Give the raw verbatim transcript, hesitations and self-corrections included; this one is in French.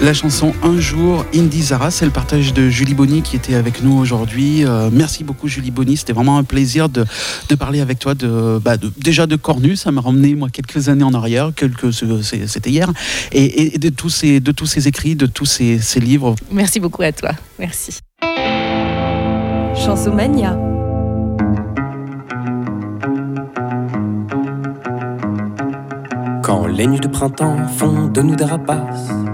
La chanson Un jour, Indy Zara, c'est le partage de Julie Bonny qui était avec nous aujourd'hui. Euh, merci beaucoup Julie Bonny, c'était vraiment un plaisir de, de parler avec toi de, bah de, déjà de Cornu, ça m'a ramené moi quelques années en arrière, quelques, c'était hier, et, et de, tous ces, de tous ces écrits, de tous ces, ces livres. Merci beaucoup à toi, merci. Chansomania. Quand les nuits de printemps font de nous des rapaces,